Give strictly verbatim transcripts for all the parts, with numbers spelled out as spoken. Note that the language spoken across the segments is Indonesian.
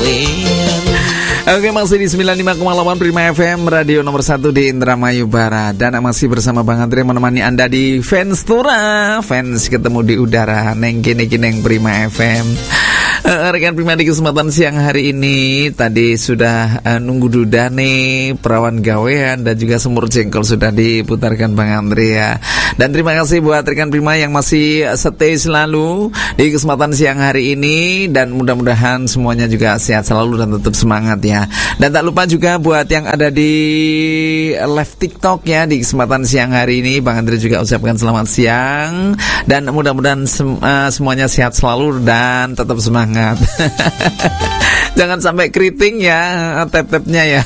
kalian. Oke, masih di sembilan puluh lima koma delapan Prima F M, radio nomor satu di Indramayu Barat. Dan masih bersama Bang Andre menemani Anda di Fans Tura. Fans ketemu di udara, neng kene neng Prima F M. Uh, rekan Prima di kesempatan siang hari ini tadi sudah uh, nunggu dudane, perawan gawean dan juga semur jengkol sudah diputarkan Bang Andre ya. Dan terima kasih buat rekan Prima yang masih stay selalu di kesempatan siang hari ini, dan mudah-mudahan semuanya juga sehat selalu dan tetap semangat ya. Dan tak lupa juga buat yang ada di live TikTok ya di kesempatan siang hari ini, Bang Andre juga ucapkan selamat siang dan mudah-mudahan sem- uh, semuanya sehat selalu dan tetap semangat. Jangan sampai keriting ya tap-tapnya ya.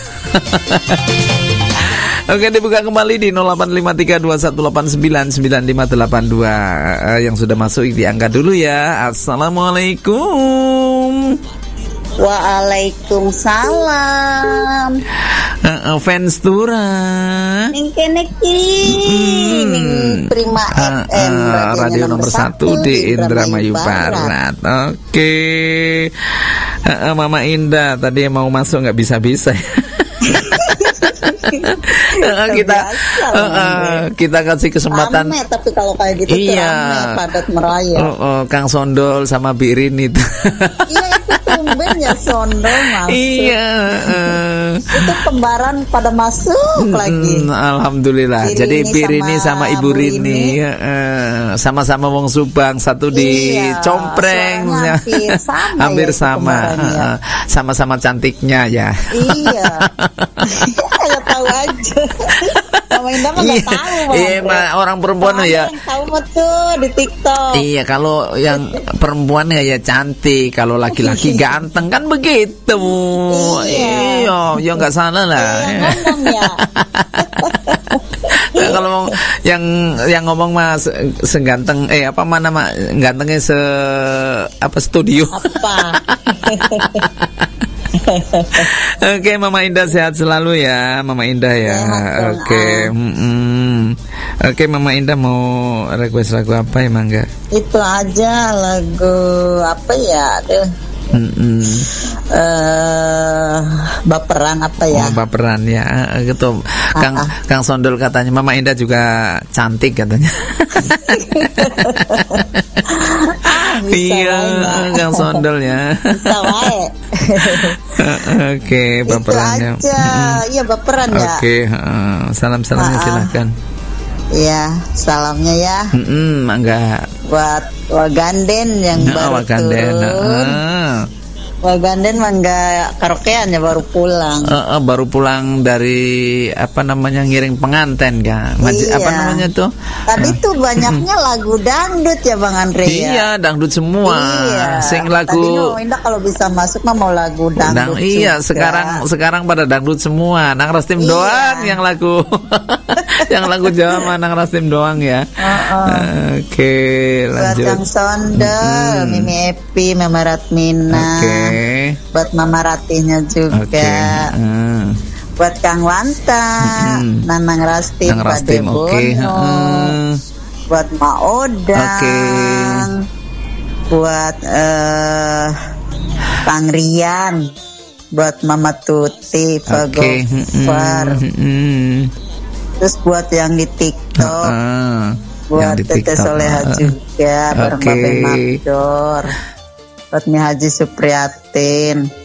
Oke, dibuka kembali di nol delapan lima tiga dua satu delapan sembilan sembilan lima delapan dua. uh, Yang sudah masuk diangkat dulu ya. Assalamualaikum. Waalaikumsalam. uh, uh, Fans Tura Ning kene ki ning Prima uh, F M uh, radio nomor satu di Indramayu Barat. Oke, okay. uh, uh, Mama Indah tadi mau masuk nggak bisa-bisa. uh, kita uh, uh, kita kasih kesempatan. Rame, tapi kalau kayak gitu iya. tuh rame, padat merayap. Oh, oh, Kang Sondol sama Birin itu. Iya, itu tumben ya Sondol masuk. Iya. Uh, itu kembaran pada masuk mm, lagi. Alhamdulillah. Birini jadi Birini sama, sama Ibu Rini uh, sama-sama wong Subang, satu di iya, Compreng. Hampir sama. Hampir ya, sama. Uh, sama-sama cantiknya ya. Iya. Nggak tahu aja. Mama Indah mah nggak tahu. Iya, mah orang perempuan Mama ya. Yang tahu mah tuh di TikTok. Iya, kalau yang perempuan ya, ya cantik, kalau laki-laki ganteng kan begitu. Iya, ya nggak salah lah. Iya, ngomong ya. Nah, kalau yang yang ngomong mas seganteng eh apa mana mak gantengnya se apa studio. Apa? Oke, Mama Indah sehat selalu ya, Mama Indah ya. Oke, mm-mm. Oke, Mama Indah mau request lagu apa ya, Mangga? Itu aja lagu apa ya? Aduh. Uh, baperan apa ya? Oh, baperan ya, gitu. Kang uh-uh. Kang Sondol katanya Mama Indah juga cantik katanya. Iya, Kang Sondol ya. Bisa wae. Oke, baperannya. Itu aja. Iya, baperan ya. Oke, uh, salam-salamnya uh-uh. silakan. Iya, salamnya ya. Mm-mm, Mangga. Buat Waganden yang nah, baru Waganden, turun. Uh. Waganden mah nggak karaokean ya, baru pulang. Uh, uh, baru pulang dari apa namanya ngiring pengantin kan? Maji, iya. Apa namanya tuh? Tadi uh. tuh banyaknya lagu dangdut ya Bang Andre ya. Iya, dangdut semua. Iya. Sing lagu. Tadi Indah kalau bisa masuk mah mau lagu dangdut. Dang, iya, sekarang sekarang pada dangdut semua. Nang Rastim iya. doang yang lagu. Yang lagu Jawa mah Nang Rastim doang ya. Uh-uh. Oke, okay, lanjut. Buat Kang Sondel, mm-hmm. Mimi Epi, Mama Ratmina. Oke. Okay. Buat Mama Ratinya juga. Okay. Mm. Buat Kang Wanta, mm-hmm. Nanang Rastim, Nang Rastim, oke. Okay. Uh. Buat Ma Odang. Okay. Buat uh, Kang Rian. Buat Mama Tuti, Pak okay. Gofar. Mm-hmm. Terus buat yang di TikTok. Uh-uh. Buat Tete Soleha uh. juga, bareng okay. Babe Magdor. Buat Mi Haji Supriyatin,